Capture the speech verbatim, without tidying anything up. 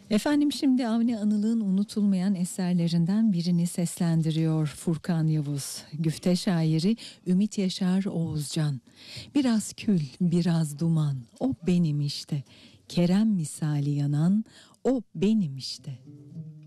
Efendim şimdi Avni Anıl'ın unutulmayan eserlerinden birini seslendiriyor Furkan Yavuz. Güfte şairi Ümit Yaşar Oğuzcan. Biraz kül, biraz duman, o benim işte. Kerem misali yanan, o benim işte.